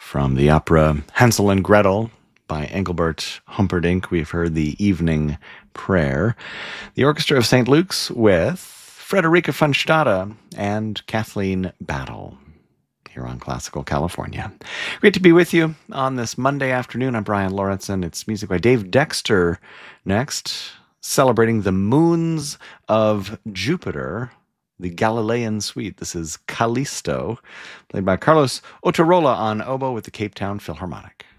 From the opera Hansel and Gretel by Engelbert Humperdinck, we've heard the Evening Prayer. The Orchestra of St. Luke's with Frederica von Stade and Kathleen Battle here on Classical California. Great to be with you on this Monday afternoon. I'm Brian Lauritsen. It's music by Dave Dexter next, celebrating the moons of Jupiter, the Galilean Suite. This is Callisto, played by Carlos Otarola on oboe with the Cape Town Philharmonic.